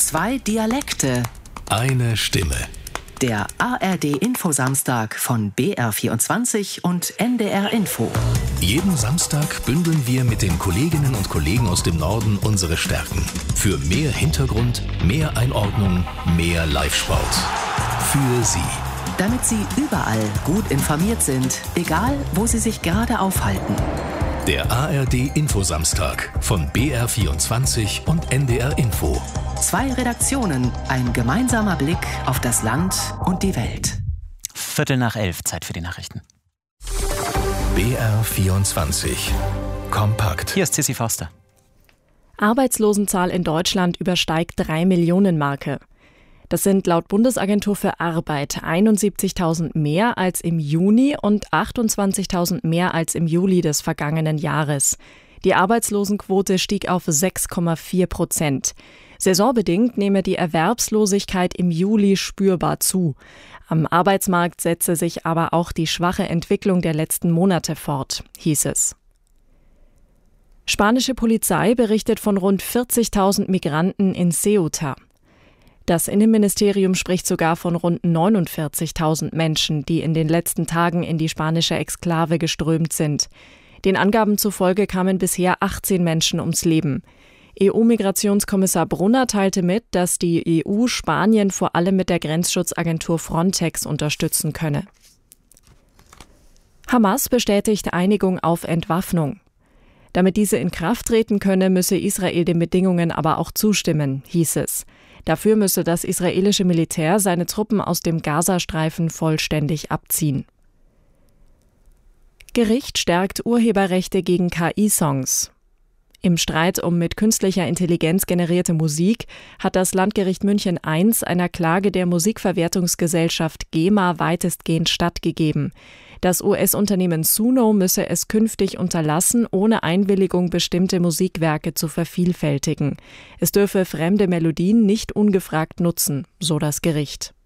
2 Dialekte. Eine Stimme. Der ARD-Info-Samstag von BR24 und NDR Info. Jeden Samstag bündeln wir mit den Kolleginnen und Kollegen aus dem Norden unsere Stärken. Für mehr Hintergrund, mehr Einordnung, mehr Live-Sport. Für Sie. Damit Sie überall gut informiert sind, egal wo Sie sich gerade aufhalten. Der ARD-Info-Samstag von BR24 und NDR Info. 2 Redaktionen, ein gemeinsamer Blick auf das Land und die Welt. 11:15, Zeit für die Nachrichten. BR24 kompakt. Hier ist Sissi Foster. Arbeitslosenzahl in Deutschland übersteigt 3 Millionen Marke. Das sind laut Bundesagentur für Arbeit 71.000 mehr als im Juni und 28.000 mehr als im Juli des vergangenen Jahres. Die Arbeitslosenquote stieg auf 6,4%. Saisonbedingt nehme die Erwerbslosigkeit im Juli spürbar zu. Am Arbeitsmarkt setze sich aber auch die schwache Entwicklung der letzten Monate fort, hieß es. Spanische Polizei berichtet von rund 40.000 Migranten in Ceuta. Das Innenministerium spricht sogar von rund 49.000 Menschen, die in den letzten Tagen in die spanische Exklave geströmt sind. Den Angaben zufolge kamen bisher 18 Menschen ums Leben. EU-Migrationskommissar Brunner teilte mit, dass die EU Spanien vor allem mit der Grenzschutzagentur Frontex unterstützen könne. Hamas bestätigt Einigung auf Entwaffnung. Damit diese in Kraft treten könne, müsse Israel den Bedingungen aber auch zustimmen, hieß es. Dafür müsse das israelische Militär seine Truppen aus dem Gazastreifen vollständig abziehen. Gericht stärkt Urheberrechte gegen KI-Songs. Im Streit um mit künstlicher Intelligenz generierte Musik hat das Landgericht München I einer Klage der Musikverwertungsgesellschaft GEMA weitestgehend stattgegeben. Das US-Unternehmen Suno müsse es künftig unterlassen, ohne Einwilligung bestimmte Musikwerke zu vervielfältigen. Es dürfe fremde Melodien nicht ungefragt nutzen, so das Gericht.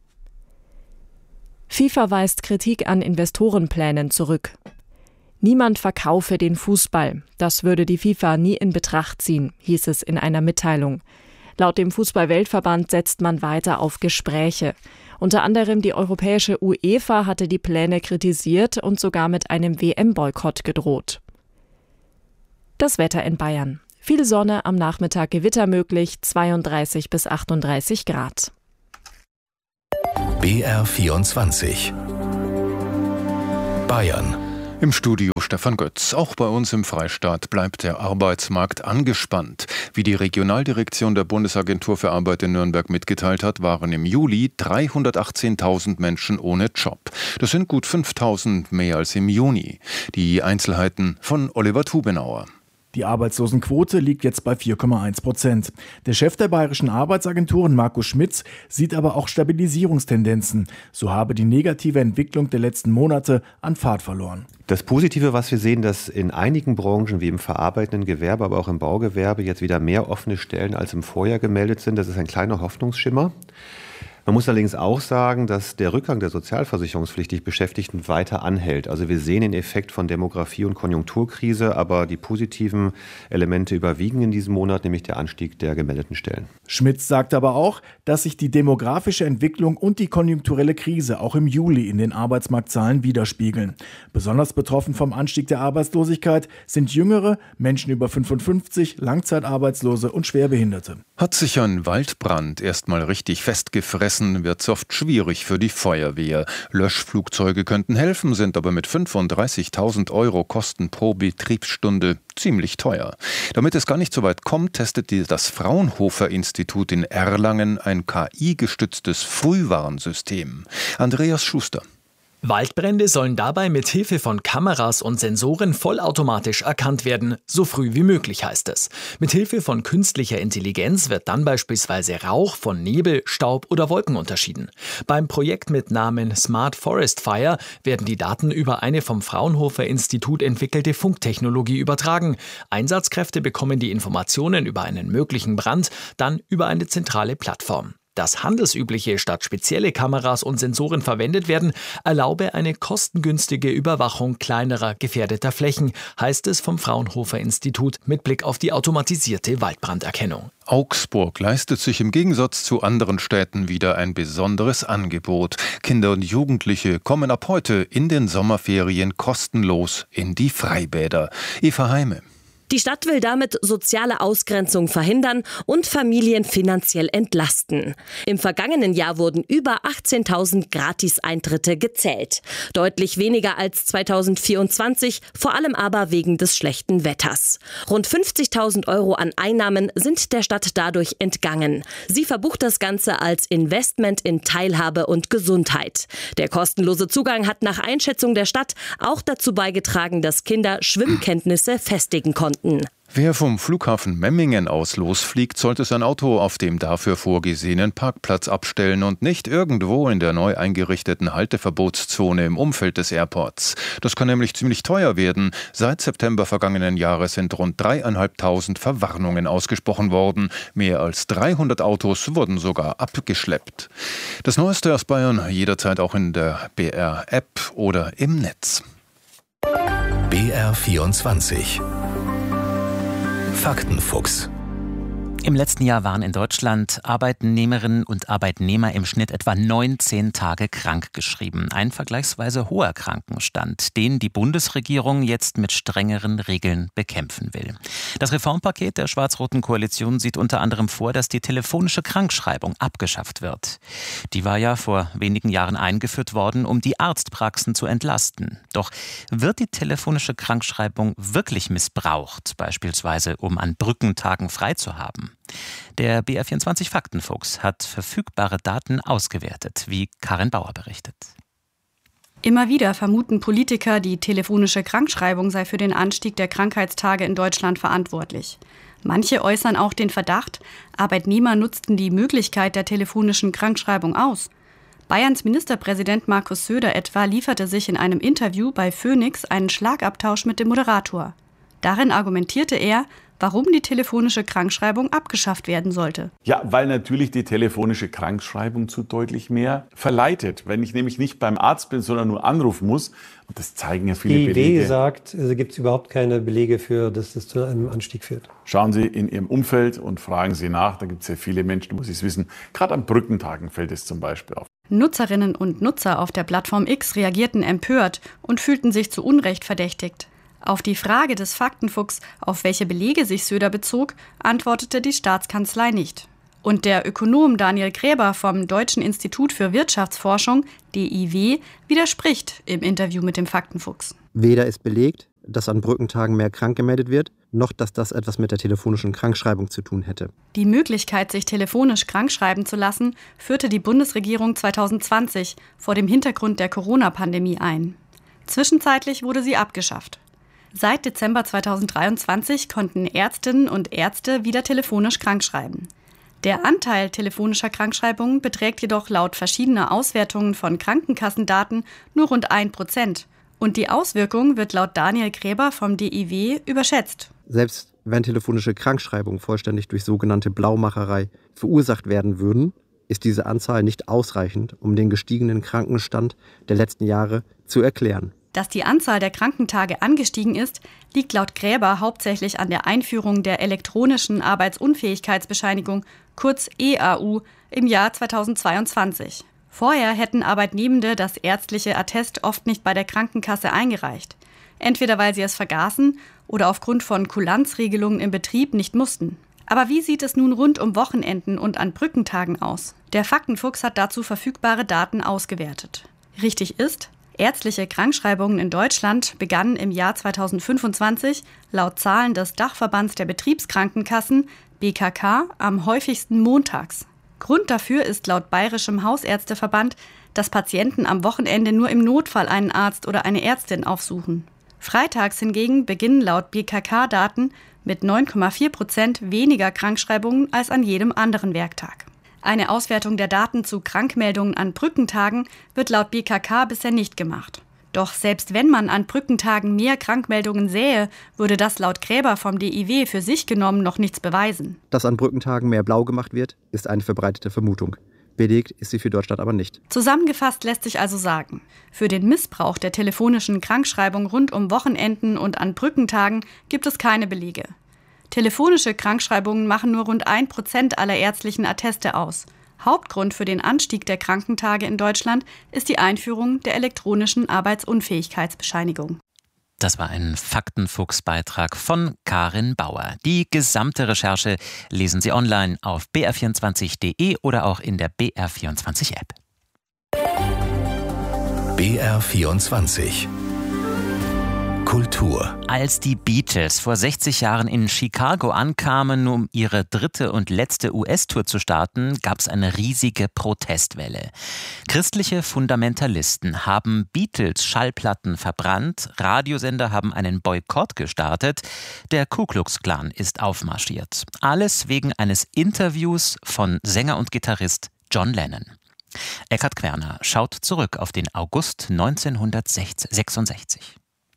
FIFA weist Kritik an Investorenplänen zurück. Niemand verkaufe den Fußball. Das würde die FIFA nie in Betracht ziehen, hieß es in einer Mitteilung. Laut dem Fußball-Weltverband setzt man weiter auf Gespräche. Unter anderem die europäische UEFA hatte die Pläne kritisiert und sogar mit einem WM-Boykott gedroht. Das Wetter in Bayern. Viel Sonne, am Nachmittag Gewitter möglich, 32 bis 38 Grad. BR24 Bayern. Im Studio Stefan Götz. Auch bei uns im Freistaat bleibt der Arbeitsmarkt angespannt. Wie die Regionaldirektion der Bundesagentur für Arbeit in Nürnberg mitgeteilt hat, waren im Juli 318.000 Menschen ohne Job. Das sind gut 5.000 mehr als im Juni. Die Einzelheiten von Oliver Tubenauer. Die Arbeitslosenquote liegt jetzt bei 4,1%. Der Chef der bayerischen Arbeitsagenturen, Markus Schmitz, sieht aber auch Stabilisierungstendenzen. So habe die negative Entwicklung der letzten Monate an Fahrt verloren. Das Positive, was wir sehen, dass in einigen Branchen wie im verarbeitenden Gewerbe, aber auch im Baugewerbe jetzt wieder mehr offene Stellen als im Vorjahr gemeldet sind. Das ist ein kleiner Hoffnungsschimmer. Man muss allerdings auch sagen, dass der Rückgang der sozialversicherungspflichtig Beschäftigten weiter anhält. Also wir sehen den Effekt von Demografie- und Konjunkturkrise, aber die positiven Elemente überwiegen in diesem Monat, nämlich der Anstieg der gemeldeten Stellen. Schmitz sagt aber auch, dass sich die demografische Entwicklung und die konjunkturelle Krise auch im Juli in den Arbeitsmarktzahlen widerspiegeln. Besonders betroffen vom Anstieg der Arbeitslosigkeit sind Jüngere, Menschen über 55, Langzeitarbeitslose und Schwerbehinderte. Hat sich ein Waldbrand erstmal richtig festgefressen, wird es oft schwierig für die Feuerwehr. Löschflugzeuge könnten helfen, sind aber mit 35.000 € Kosten pro Betriebsstunde ziemlich teuer. Damit es gar nicht so weit kommt, testet das Fraunhofer-Institut in Erlangen ein KI-gestütztes Frühwarnsystem. Andreas Schuster. Waldbrände sollen dabei mit Hilfe von Kameras und Sensoren vollautomatisch erkannt werden, so früh wie möglich heißt es. Mit Hilfe von künstlicher Intelligenz wird dann beispielsweise Rauch von Nebel, Staub oder Wolken unterschieden. Beim Projekt mit Namen Smart Forest Fire werden die Daten über eine vom Fraunhofer Institut entwickelte Funktechnologie übertragen. Einsatzkräfte bekommen die Informationen über einen möglichen Brand dann über eine zentrale Plattform. Dass handelsübliche statt spezielle Kameras und Sensoren verwendet werden, erlaube eine kostengünstige Überwachung kleinerer gefährdeter Flächen, heißt es vom Fraunhofer Institut mit Blick auf die automatisierte Waldbranderkennung. Augsburg leistet sich im Gegensatz zu anderen Städten wieder ein besonderes Angebot. Kinder und Jugendliche kommen ab heute in den Sommerferien kostenlos in die Freibäder. Eva Heime. Die Stadt will damit soziale Ausgrenzung verhindern und Familien finanziell entlasten. Im vergangenen Jahr wurden über 18.000 Gratis-Eintritte gezählt. Deutlich weniger als 2024, vor allem aber wegen des schlechten Wetters. Rund 50.000 € an Einnahmen sind der Stadt dadurch entgangen. Sie verbucht das Ganze als Investment in Teilhabe und Gesundheit. Der kostenlose Zugang hat nach Einschätzung der Stadt auch dazu beigetragen, dass Kinder Schwimmkenntnisse festigen konnten. Wer vom Flughafen Memmingen aus losfliegt, sollte sein Auto auf dem dafür vorgesehenen Parkplatz abstellen und nicht irgendwo in der neu eingerichteten Halteverbotszone im Umfeld des Airports. Das kann nämlich ziemlich teuer werden. Seit September vergangenen Jahres sind rund 3.500 Verwarnungen ausgesprochen worden. Mehr als 300 Autos wurden sogar abgeschleppt. Das Neueste aus Bayern jederzeit auch in der BR-App oder im Netz. BR24 Faktenfuchs. Im letzten Jahr waren in Deutschland Arbeitnehmerinnen und Arbeitnehmer im Schnitt etwa 19 Tage krankgeschrieben. Ein vergleichsweise hoher Krankenstand, den die Bundesregierung jetzt mit strengeren Regeln bekämpfen will. Das Reformpaket der schwarz-roten Koalition sieht unter anderem vor, dass die telefonische Krankschreibung abgeschafft wird. Die war ja vor wenigen Jahren eingeführt worden, um die Arztpraxen zu entlasten. Doch wird die telefonische Krankschreibung wirklich missbraucht, beispielsweise um an Brückentagen frei zu haben? Der BR24 Faktenfuchs hat verfügbare Daten ausgewertet, wie Karin Bauer berichtet. Immer wieder vermuten Politiker, die telefonische Krankschreibung sei für den Anstieg der Krankheitstage in Deutschland verantwortlich. Manche äußern auch den Verdacht, Arbeitnehmer nutzten die Möglichkeit der telefonischen Krankschreibung aus. Bayerns Ministerpräsident Markus Söder etwa lieferte sich in einem Interview bei Phoenix einen Schlagabtausch mit dem Moderator. Darin argumentierte er, warum die telefonische Krankschreibung abgeschafft werden sollte. Ja, weil natürlich die telefonische Krankschreibung zu deutlich mehr verleitet. Wenn ich nämlich nicht beim Arzt bin, sondern nur anrufen muss, und das zeigen ja viele Belege. Die sagt, also gibt es überhaupt keine Belege für, dass das zu einem Anstieg führt. Schauen Sie in Ihrem Umfeld und fragen Sie nach. Da gibt es ja viele Menschen, muss ich es wissen. Gerade an Brückentagen fällt es zum Beispiel auf. Nutzerinnen und Nutzer auf der Plattform X reagierten empört und fühlten sich zu Unrecht verdächtigt. Auf die Frage des Faktenfuchs, auf welche Belege sich Söder bezog, antwortete die Staatskanzlei nicht. Und der Ökonom Daniel Gräber vom Deutschen Institut für Wirtschaftsforschung, DIW, widerspricht im Interview mit dem Faktenfuchs. Weder ist belegt, dass an Brückentagen mehr krank gemeldet wird, noch dass das etwas mit der telefonischen Krankschreibung zu tun hätte. Die Möglichkeit, sich telefonisch krankschreiben zu lassen, führte die Bundesregierung 2020 vor dem Hintergrund der Corona-Pandemie ein. Zwischenzeitlich wurde sie abgeschafft. Seit Dezember 2023 konnten Ärztinnen und Ärzte wieder telefonisch krankschreiben. Der Anteil telefonischer Krankschreibungen beträgt jedoch laut verschiedener Auswertungen von Krankenkassendaten nur rund 1%. Und die Auswirkung wird laut Daniel Gräber vom DIW überschätzt. Selbst wenn telefonische Krankschreibungen vollständig durch sogenannte Blaumacherei verursacht werden würden, ist diese Anzahl nicht ausreichend, um den gestiegenen Krankenstand der letzten Jahre zu erklären. Dass die Anzahl der Krankentage angestiegen ist, liegt laut Gräber hauptsächlich an der Einführung der elektronischen Arbeitsunfähigkeitsbescheinigung, kurz EAU, im Jahr 2022. Vorher hätten Arbeitnehmende das ärztliche Attest oft nicht bei der Krankenkasse eingereicht. Entweder weil sie es vergaßen oder aufgrund von Kulanzregelungen im Betrieb nicht mussten. Aber wie sieht es nun rund um Wochenenden und an Brückentagen aus? Der Faktenfuchs hat dazu verfügbare Daten ausgewertet. Richtig ist, ärztliche Krankschreibungen in Deutschland begannen im Jahr 2025 laut Zahlen des Dachverbands der Betriebskrankenkassen BKK am häufigsten montags. Grund dafür ist laut Bayerischem Hausärzteverband, dass Patienten am Wochenende nur im Notfall einen Arzt oder eine Ärztin aufsuchen. Freitags hingegen beginnen laut BKK-Daten mit 9,4% weniger Krankschreibungen als an jedem anderen Werktag. Eine Auswertung der Daten zu Krankmeldungen an Brückentagen wird laut BKK bisher nicht gemacht. Doch selbst wenn man an Brückentagen mehr Krankmeldungen sähe, würde das laut Gräber vom DIW für sich genommen noch nichts beweisen. Dass an Brückentagen mehr blau gemacht wird, ist eine verbreitete Vermutung. Belegt ist sie für Deutschland aber nicht. Zusammengefasst lässt sich also sagen, für den Missbrauch der telefonischen Krankschreibung rund um Wochenenden und an Brückentagen gibt es keine Belege. Telefonische Krankschreibungen machen nur rund 1% aller ärztlichen Atteste aus. Hauptgrund für den Anstieg der Krankentage in Deutschland ist die Einführung der elektronischen Arbeitsunfähigkeitsbescheinigung. Das war ein Faktenfuchs-Beitrag von Karin Bauer. Die gesamte Recherche lesen Sie online auf br24.de oder auch in der BR24-App. BR24 Kultur. Als die Beatles vor 60 Jahren in Chicago ankamen, um ihre dritte und letzte US-Tour zu starten, gab es eine riesige Protestwelle. Christliche Fundamentalisten haben Beatles-Schallplatten verbrannt, Radiosender haben einen Boykott gestartet, der Ku Klux Klan ist aufmarschiert. Alles wegen eines Interviews von Sänger und Gitarrist John Lennon. Eckhard Querner schaut zurück auf den August 1966.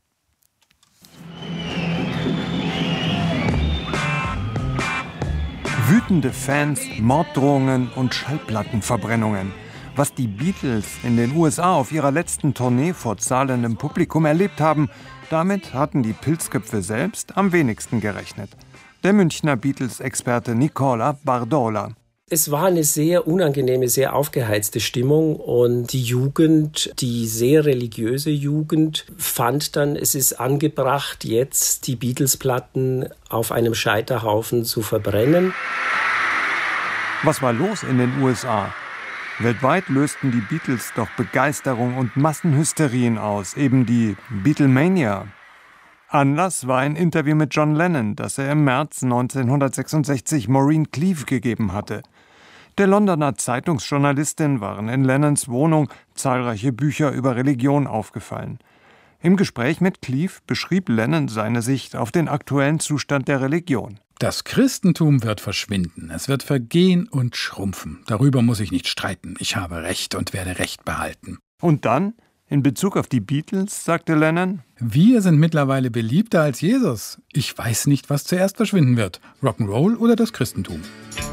Wütende Fans, Morddrohungen und Schallplattenverbrennungen. Was die Beatles in den USA auf ihrer letzten Tournee vor zahlendem Publikum erlebt haben, damit hatten die Pilzköpfe selbst am wenigsten gerechnet. Der Münchner Beatles-Experte Nicola Bardola. Es war eine sehr unangenehme, sehr aufgeheizte Stimmung und die Jugend, die sehr religiöse Jugend, fand dann, es ist angebracht, jetzt die Beatles-Platten auf einem Scheiterhaufen zu verbrennen. Was war los in den USA? Weltweit lösten die Beatles doch Begeisterung und Massenhysterien aus, eben die Beatlemania. Anlass war ein Interview mit John Lennon, das er im März 1966 Maureen Cleave gegeben hatte. Der Londoner Zeitungsjournalistin waren in Lennons Wohnung zahlreiche Bücher über Religion aufgefallen. Im Gespräch mit Cleave beschrieb Lennon seine Sicht auf den aktuellen Zustand der Religion. Das Christentum wird verschwinden, es wird vergehen und schrumpfen. Darüber muss ich nicht streiten. Ich habe Recht und werde Recht behalten. Und dann, in Bezug auf die Beatles, sagte Lennon: Wir sind mittlerweile beliebter als Jesus. Ich weiß nicht, was zuerst verschwinden wird. Rock'n'Roll oder das Christentum.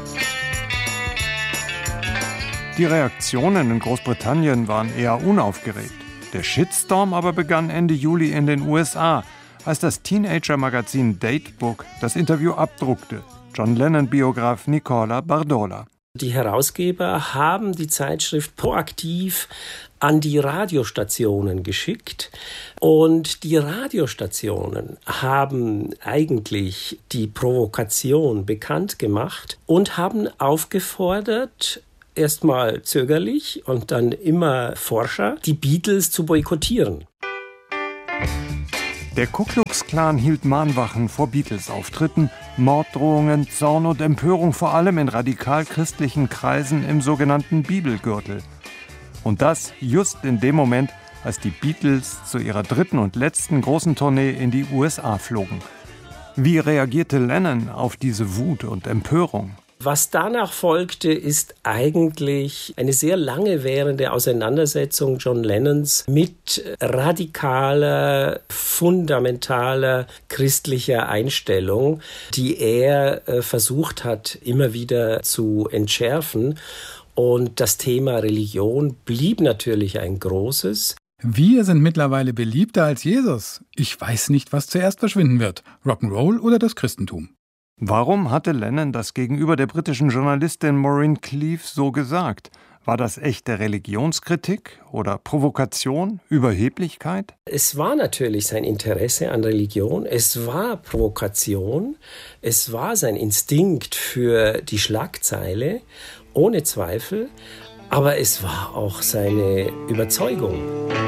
Die Reaktionen in Großbritannien waren eher unaufgeregt. Der Shitstorm aber begann Ende Juli in den USA, als das Teenager-Magazin Datebook das Interview abdruckte. John Lennon-Biograf Nicola Bardola. Die Herausgeber haben die Zeitschrift proaktiv an die Radiostationen geschickt und die Radiostationen haben eigentlich die Provokation bekannt gemacht und haben aufgefordert, erstmal zögerlich und dann immer forscher, die Beatles zu boykottieren. Der Ku Klux Klan hielt Mahnwachen vor Beatles-Auftritten, Morddrohungen, Zorn und Empörung vor allem in radikal-christlichen Kreisen im sogenannten Bibelgürtel. Und das just in dem Moment, als die Beatles zu ihrer dritten und letzten großen Tournee in die USA flogen. Wie reagierte Lennon auf diese Wut und Empörung? Was danach folgte, ist eigentlich eine sehr lange währende Auseinandersetzung John Lennons mit radikaler, fundamentaler christlicher Einstellung, die er versucht hat, immer wieder zu entschärfen. Und das Thema Religion blieb natürlich ein großes. Wir sind mittlerweile beliebter als Jesus. Ich weiß nicht, was zuerst verschwinden wird. Rock'n'Roll oder das Christentum. Warum hatte Lennon das gegenüber der britischen Journalistin Maureen Cleave so gesagt? War das echte Religionskritik oder Provokation, Überheblichkeit? Es war natürlich sein Interesse an Religion, es war Provokation, es war sein Instinkt für die Schlagzeile, ohne Zweifel, aber es war auch seine Überzeugung.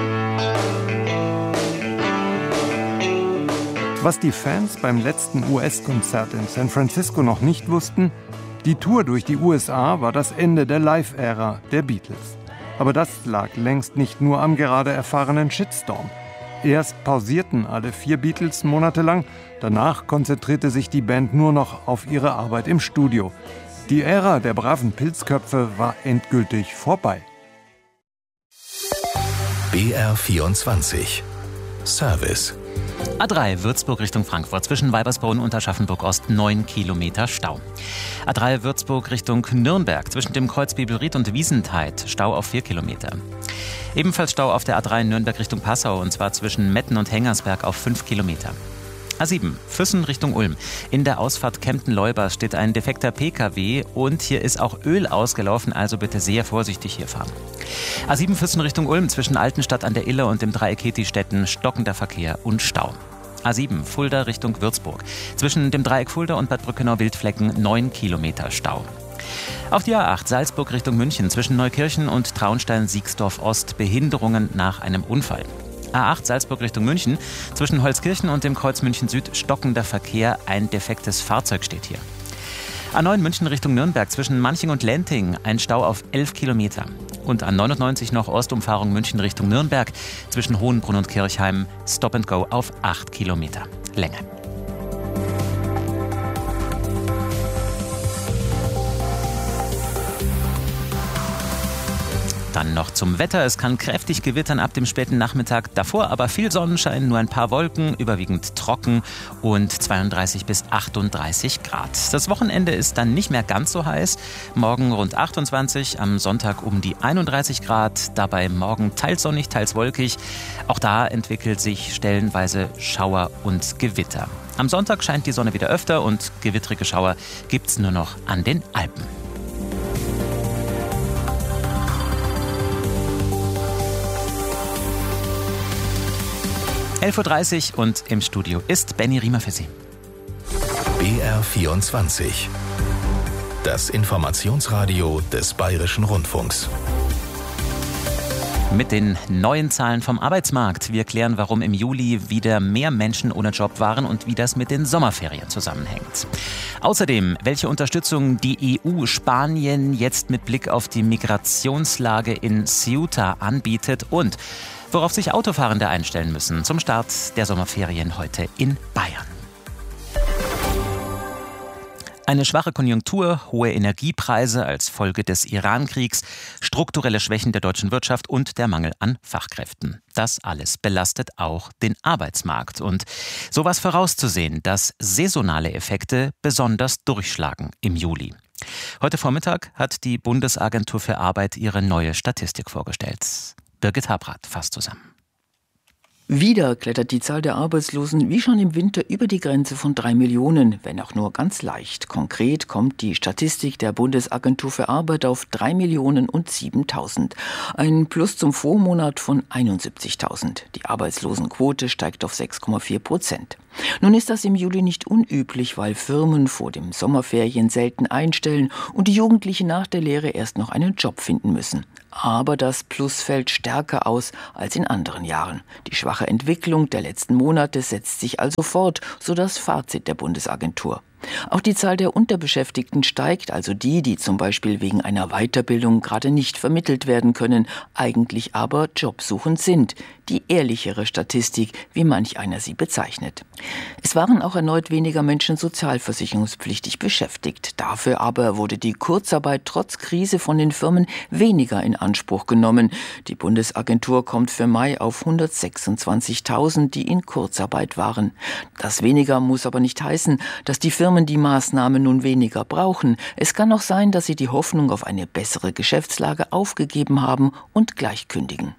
Was die Fans beim letzten US-Konzert in San Francisco noch nicht wussten, die Tour durch die USA war das Ende der Live-Ära der Beatles. Aber das lag längst nicht nur am gerade erfahrenen Shitstorm. Erst pausierten alle 4 Beatles monatelang, danach konzentrierte sich die Band nur noch auf ihre Arbeit im Studio. Die Ära der braven Pilzköpfe war endgültig vorbei. BR24 Service. A3 Würzburg Richtung Frankfurt zwischen Weibersbrunn und Aschaffenburg-Ost 9 Kilometer Stau. A3 Würzburg Richtung Nürnberg zwischen dem Kreuz Bibelried und Wiesentheid Stau auf 4 Kilometer. Ebenfalls Stau auf der A3 Nürnberg Richtung Passau und zwar zwischen Metten und Hengersberg auf 5 Kilometer. A7 Füssen Richtung Ulm. In der Ausfahrt Kempten-Leubers steht ein defekter Pkw und hier ist auch Öl ausgelaufen, also bitte sehr vorsichtig hier fahren. A7 Füssen Richtung Ulm zwischen Altenstadt an der Iller und dem Dreieck Hetistetten stockender Verkehr und Stau. A7 Fulda Richtung Würzburg. Zwischen dem Dreieck Fulda und Bad Brückenau-Wildflecken 9 Kilometer Stau. Auf die A8 Salzburg Richtung München zwischen Neukirchen und Traunstein-Siegsdorf-Ost Behinderungen nach einem Unfall. A8 Salzburg Richtung München zwischen Holzkirchen und dem Kreuz München Süd stockender Verkehr. Ein defektes Fahrzeug steht hier. A9 München Richtung Nürnberg zwischen Manching und Lenting ein Stau auf 11 Kilometer. Und A99 noch Ostumfahrung München Richtung Nürnberg zwischen Hohenbrunn und Kirchheim Stop and Go auf 8 Kilometer Länge. Dann noch zum Wetter. Es kann kräftig gewittern ab dem späten Nachmittag. Davor aber viel Sonnenschein, nur ein paar Wolken, überwiegend trocken und 32 bis 38 Grad. Das Wochenende ist dann nicht mehr ganz so heiß. Morgen rund 28, am Sonntag um die 31 Grad. Dabei morgen teils sonnig, teils wolkig. Auch da entwickelt sich stellenweise Schauer und Gewitter. Am Sonntag scheint die Sonne wieder öfter und gewittrige Schauer gibt's nur noch an den Alpen. (11:30 Uhr) und im Studio ist Benny Riemer für Sie. BR24. Das Informationsradio des Bayerischen Rundfunks. Mit den neuen Zahlen vom Arbeitsmarkt. Wir klären, warum im Juli wieder mehr Menschen ohne Job waren und wie das mit den Sommerferien zusammenhängt. Außerdem, welche Unterstützung die EU Spanien jetzt mit Blick auf die Migrationslage in Ceuta anbietet und worauf sich Autofahrende einstellen müssen zum Start der Sommerferien heute in Bayern. Eine schwache Konjunktur, hohe Energiepreise als Folge des Iran-Kriegs, strukturelle Schwächen der deutschen Wirtschaft und der Mangel an Fachkräften. Das alles belastet auch den Arbeitsmarkt. Und sowas vorauszusehen, dass saisonale Effekte besonders durchschlagen im Juli. Heute Vormittag hat die Bundesagentur für Arbeit ihre neue Statistik vorgestellt. Birgit Habrath fasst zusammen. Wieder klettert die Zahl der Arbeitslosen wie schon im Winter über die Grenze von 3 Millionen, wenn auch nur ganz leicht. Konkret kommt die Statistik der Bundesagentur für Arbeit auf 3.007.000. Ein Plus zum Vormonat von 71.000. Die Arbeitslosenquote steigt auf 6,4%. Nun ist das im Juli nicht unüblich, weil Firmen vor dem Sommerferien selten einstellen und die Jugendlichen nach der Lehre erst noch einen Job finden müssen. Aber das Plus fällt stärker aus als in anderen Jahren. Die schwache Entwicklung der letzten Monate setzt sich also fort, so das Fazit der Bundesagentur. Auch die Zahl der Unterbeschäftigten steigt, also die zum Beispiel wegen einer Weiterbildung gerade nicht vermittelt werden können, eigentlich aber jobsuchend sind. Die ehrlichere Statistik, wie manch einer sie bezeichnet. Es waren auch erneut weniger Menschen sozialversicherungspflichtig beschäftigt. Dafür aber wurde die Kurzarbeit trotz Krise von den Firmen weniger in Anspruch genommen. Die Bundesagentur kommt für Mai auf 126.000, die in Kurzarbeit waren. Das weniger muss aber nicht heißen, dass die Firmen die Maßnahme nun weniger brauchen. Es kann auch sein, dass sie die Hoffnung auf eine bessere Geschäftslage aufgegeben haben und gleich kündigen.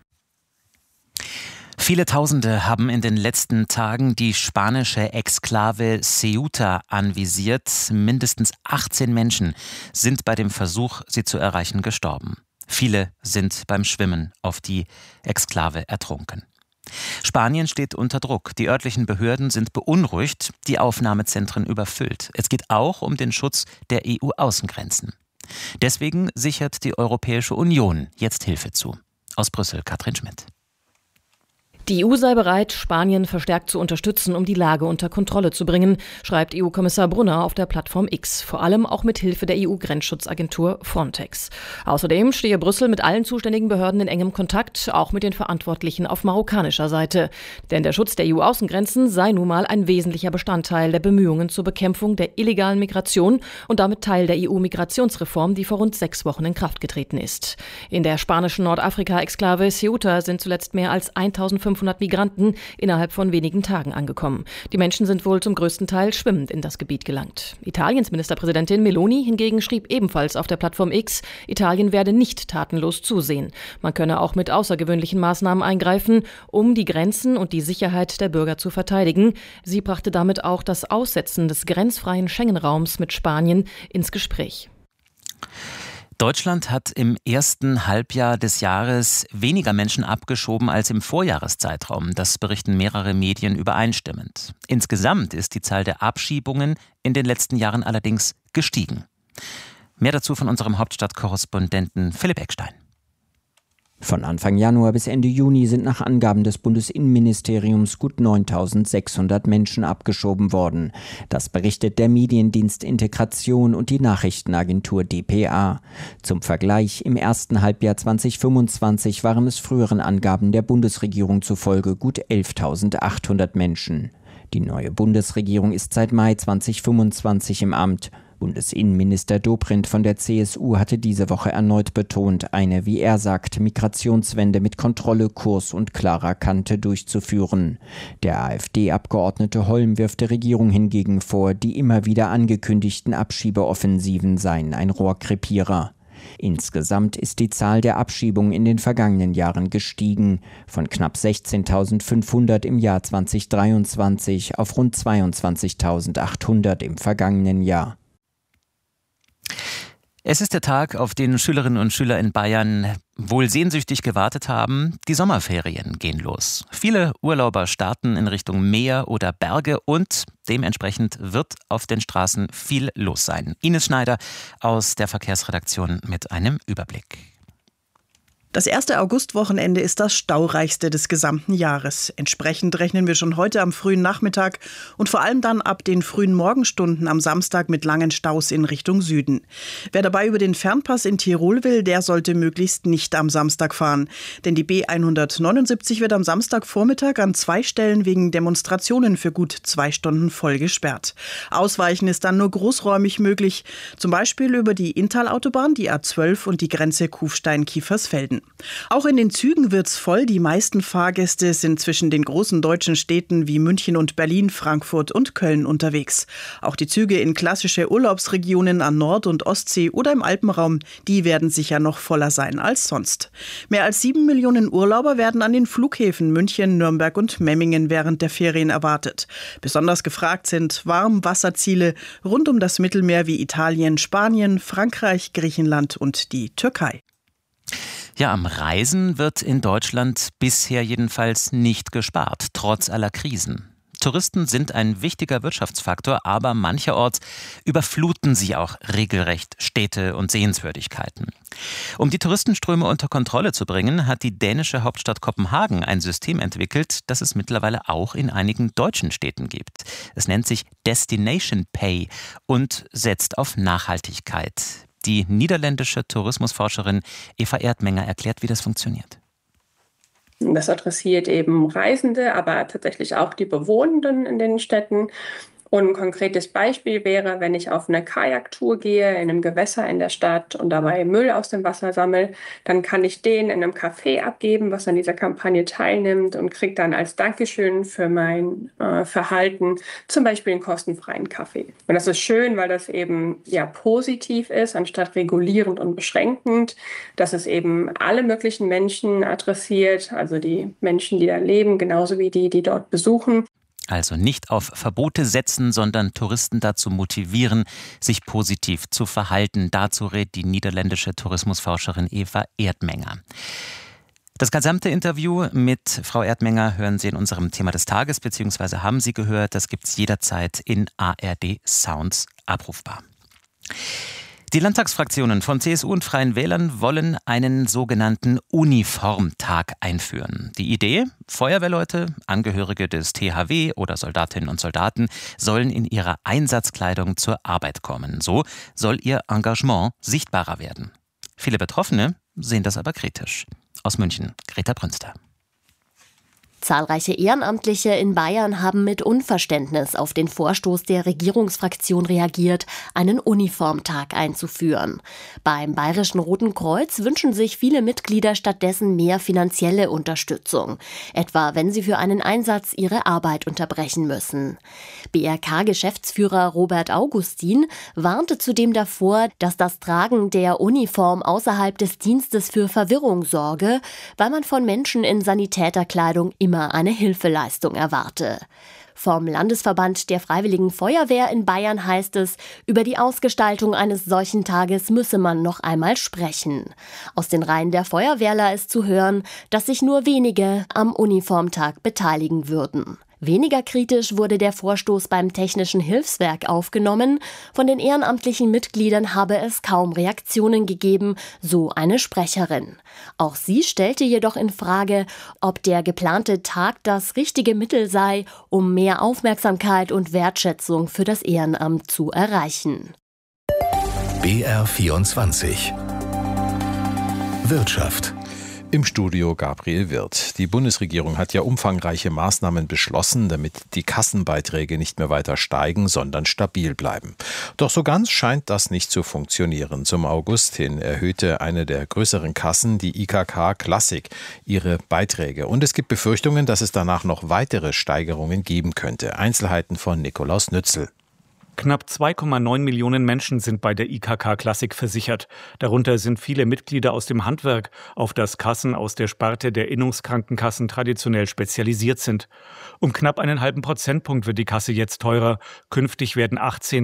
Viele Tausende haben in den letzten Tagen die spanische Exklave Ceuta anvisiert. Mindestens 18 Menschen sind bei dem Versuch, sie zu erreichen, gestorben. Viele sind beim Schwimmen auf die Exklave ertrunken. Spanien steht unter Druck. Die örtlichen Behörden sind beunruhigt, die Aufnahmezentren überfüllt. Es geht auch um den Schutz der EU-Außengrenzen. Deswegen sichert die Europäische Union jetzt Hilfe zu. Aus Brüssel, Katrin Schmidt. Die EU sei bereit, Spanien verstärkt zu unterstützen, um die Lage unter Kontrolle zu bringen, schreibt EU-Kommissar Brunner auf der Plattform X, vor allem auch mit Hilfe der EU-Grenzschutzagentur Frontex. Außerdem stehe Brüssel mit allen zuständigen Behörden in engem Kontakt, auch mit den Verantwortlichen auf marokkanischer Seite. Denn der Schutz der EU-Außengrenzen sei nun mal ein wesentlicher Bestandteil der Bemühungen zur Bekämpfung der illegalen Migration und damit Teil der EU-Migrationsreform, die vor rund 6 Wochen in Kraft getreten ist. In der spanischen Nordafrika-Exklave Ceuta sind zuletzt mehr als 1500 Migranten innerhalb von wenigen Tagen angekommen. Die Menschen sind wohl zum größten Teil schwimmend in das Gebiet gelangt. Italiens Ministerpräsidentin Meloni hingegen schrieb ebenfalls auf der Plattform X, Italien werde nicht tatenlos zusehen. Man könne auch mit außergewöhnlichen Maßnahmen eingreifen, um die Grenzen und die Sicherheit der Bürger zu verteidigen. Sie brachte damit auch das Aussetzen des grenzfreien Schengen-Raums mit Spanien ins Gespräch. Deutschland hat im ersten Halbjahr des Jahres weniger Menschen abgeschoben als im Vorjahreszeitraum. Das berichten mehrere Medien übereinstimmend. Insgesamt ist die Zahl der Abschiebungen in den letzten Jahren allerdings gestiegen. Mehr dazu von unserem Hauptstadtkorrespondenten Philipp Eckstein. Von Anfang Januar bis Ende Juni sind nach Angaben des Bundesinnenministeriums gut 9.600 Menschen abgeschoben worden. Das berichtet der Mediendienst Integration und die Nachrichtenagentur dpa. Zum Vergleich, im ersten Halbjahr 2025 waren es früheren Angaben der Bundesregierung zufolge gut 11.800 Menschen. Die neue Bundesregierung ist seit Mai 2025 im Amt. Bundesinnenminister Dobrindt von der CSU hatte diese Woche erneut betont, eine, wie er sagt, Migrationswende mit Kontrolle, Kurs und klarer Kante durchzuführen. Der AfD-Abgeordnete Holm wirft der Regierung hingegen vor, die immer wieder angekündigten Abschiebeoffensiven seien ein Rohrkrepierer. Insgesamt ist die Zahl der Abschiebungen in den vergangenen Jahren gestiegen, von knapp 16.500 im Jahr 2023 auf rund 22.800 im vergangenen Jahr. Es ist der Tag, auf den Schülerinnen und Schüler in Bayern wohl sehnsüchtig gewartet haben. Die Sommerferien gehen los. Viele Urlauber starten in Richtung Meer oder Berge und dementsprechend wird auf den Straßen viel los sein. Ines Schneider aus der Verkehrsredaktion mit einem Überblick. Das erste Augustwochenende ist das staureichste des gesamten Jahres. Entsprechend rechnen wir schon heute am frühen Nachmittag und vor allem dann ab den frühen Morgenstunden am Samstag mit langen Staus in Richtung Süden. Wer dabei über den Fernpass in Tirol will, der sollte möglichst nicht am Samstag fahren. Denn die B179 wird am Samstagvormittag an 2 Stellen wegen Demonstrationen für gut 2 Stunden voll gesperrt. Ausweichen ist dann nur großräumig möglich, zum Beispiel über die Inntal-Autobahn, die A12 und die Grenze Kufstein-Kiefersfelden. Auch in den Zügen wird's voll. Die meisten Fahrgäste sind zwischen den großen deutschen Städten wie München und Berlin, Frankfurt und Köln unterwegs. Auch die Züge in klassische Urlaubsregionen an Nord- und Ostsee oder im Alpenraum, die werden sicher noch voller sein als sonst. Mehr als 7 Millionen Urlauber werden an den Flughäfen München, Nürnberg und Memmingen während der Ferien erwartet. Besonders gefragt sind Warmwasserziele rund um das Mittelmeer wie Italien, Spanien, Frankreich, Griechenland und die Türkei. Ja, am Reisen wird in Deutschland bisher jedenfalls nicht gespart, trotz aller Krisen. Touristen sind ein wichtiger Wirtschaftsfaktor, aber mancherorts überfluten sie auch regelrecht Städte und Sehenswürdigkeiten. Um die Touristenströme unter Kontrolle zu bringen, hat die dänische Hauptstadt Kopenhagen ein System entwickelt, das es mittlerweile auch in einigen deutschen Städten gibt. Es nennt sich Destination Pay und setzt auf Nachhaltigkeit. Die niederländische Tourismusforscherin Eva Erdmenger erklärt, wie das funktioniert. Das adressiert eben Reisende, aber tatsächlich auch die Bewohnenden in den Städten. Und ein konkretes Beispiel wäre, wenn ich auf eine Kajaktour gehe in einem Gewässer in der Stadt und dabei Müll aus dem Wasser sammle, dann kann ich den in einem Café abgeben, was an dieser Kampagne teilnimmt und kriege dann als Dankeschön für mein Verhalten zum Beispiel einen kostenfreien Kaffee. Und das ist schön, weil das eben ja positiv ist, anstatt regulierend und beschränkend, dass es eben alle möglichen Menschen adressiert, also die Menschen, die da leben, genauso wie die, die dort besuchen. Also nicht auf Verbote setzen, sondern Touristen dazu motivieren, sich positiv zu verhalten. Dazu rät die niederländische Tourismusforscherin Eva Erdmenger. Das gesamte Interview mit Frau Erdmenger hören Sie in unserem Thema des Tages, beziehungsweise haben Sie gehört, das gibt es jederzeit in ARD Sounds abrufbar. Die Landtagsfraktionen von CSU und Freien Wählern wollen einen sogenannten Uniformtag einführen. Die Idee: Feuerwehrleute, Angehörige des THW oder Soldatinnen und Soldaten sollen in ihrer Einsatzkleidung zur Arbeit kommen. So soll ihr Engagement sichtbarer werden. Viele Betroffene sehen das aber kritisch. Aus München, Greta Brünster. Zahlreiche Ehrenamtliche in Bayern haben mit Unverständnis auf den Vorstoß der Regierungsfraktion reagiert, einen Uniformtag einzuführen. Beim Bayerischen Roten Kreuz wünschen sich viele Mitglieder stattdessen mehr finanzielle Unterstützung, etwa wenn sie für einen Einsatz ihre Arbeit unterbrechen müssen. BRK-Geschäftsführer Robert Augustin warnte zudem davor, dass das Tragen der Uniform außerhalb des Dienstes für Verwirrung sorge, weil man von Menschen in Sanitäterkleidung immer eine Hilfeleistung erwarte. Vom Landesverband der Freiwilligen Feuerwehr in Bayern heißt es, über die Ausgestaltung eines solchen Tages müsse man noch einmal sprechen. Aus den Reihen der Feuerwehrler ist zu hören, dass sich nur wenige am Uniformtag beteiligen würden. Weniger kritisch wurde der Vorstoß beim Technischen Hilfswerk aufgenommen. Von den ehrenamtlichen Mitgliedern habe es kaum Reaktionen gegeben, so eine Sprecherin. Auch sie stellte jedoch in Frage, ob der geplante Tag das richtige Mittel sei, um mehr Aufmerksamkeit und Wertschätzung für das Ehrenamt zu erreichen. BR24 Wirtschaft. Im Studio Gabriel Wirth. Die Bundesregierung hat ja umfangreiche Maßnahmen beschlossen, damit die Kassenbeiträge nicht mehr weiter steigen, sondern stabil bleiben. Doch so ganz scheint das nicht zu funktionieren. Zum August hin erhöhte eine der größeren Kassen, die IKK Klassik, ihre Beiträge. Und es gibt Befürchtungen, dass es danach noch weitere Steigerungen geben könnte. Einzelheiten von Nikolaus Nützel. Knapp 2,9 Millionen Menschen sind bei der IKK Klassik versichert. Darunter sind viele Mitglieder aus dem Handwerk, auf das Kassen aus der Sparte der Innungskrankenkassen traditionell spezialisiert sind. Um knapp einen halben Prozentpunkt wird die Kasse jetzt teurer. Künftig werden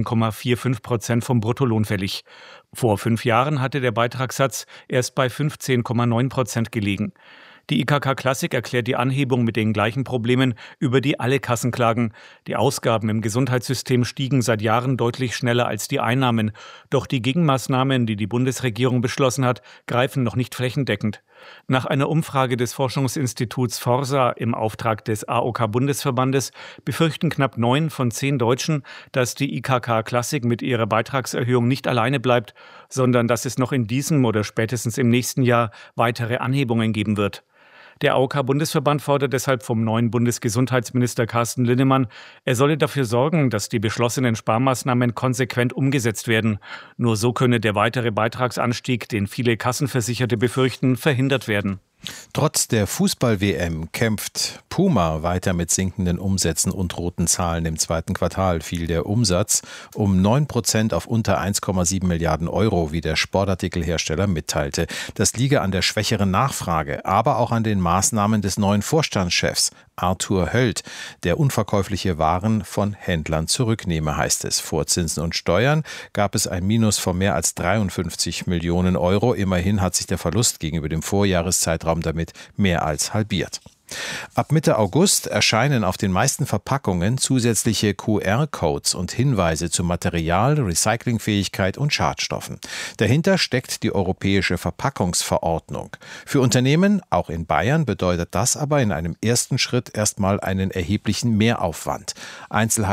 18,45% vom Bruttolohn fällig. Vor 5 Jahren hatte der Beitragssatz erst bei 15,9% gelegen. Die IKK Klassik erklärt die Anhebung mit den gleichen Problemen, über die alle Kassen klagen. Die Ausgaben im Gesundheitssystem stiegen seit Jahren deutlich schneller als die Einnahmen. Doch die Gegenmaßnahmen, die die Bundesregierung beschlossen hat, greifen noch nicht flächendeckend. Nach einer Umfrage des Forschungsinstituts Forsa im Auftrag des AOK-Bundesverbandes befürchten knapp 9 von 10 Deutschen, dass die IKK Klassik mit ihrer Beitragserhöhung nicht alleine bleibt, sondern dass es noch in diesem oder spätestens im nächsten Jahr weitere Anhebungen geben wird. Der AOK-Bundesverband fordert deshalb vom neuen Bundesgesundheitsminister Carsten Linnemann, er solle dafür sorgen, dass die beschlossenen Sparmaßnahmen konsequent umgesetzt werden. Nur so könne der weitere Beitragsanstieg, den viele Kassenversicherte befürchten, verhindert werden. Trotz der Fußball-WM kämpft Puma weiter mit sinkenden Umsätzen und roten Zahlen. Im zweiten Quartal fiel der Umsatz um 9% auf unter 1,7 Milliarden Euro, wie der Sportartikelhersteller mitteilte. Das liege an der schwächeren Nachfrage, aber auch an den Maßnahmen des neuen Vorstandschefs Arthur Höld, der unverkäufliche Waren von Händlern zurücknehme, heißt es. Vor Zinsen und Steuern gab es ein Minus von mehr als 53 Millionen Euro. Immerhin hat sich der Verlust gegenüber dem Vorjahreszeitraum damit mehr als halbiert. Ab Mitte August erscheinen auf den meisten Verpackungen zusätzliche QR-Codes und Hinweise zu Material, Recyclingfähigkeit und Schadstoffen. Dahinter steckt die Europäische Verpackungsverordnung. Für Unternehmen, auch in Bayern, bedeutet das aber in einem ersten Schritt erstmal einen erheblichen Mehraufwand.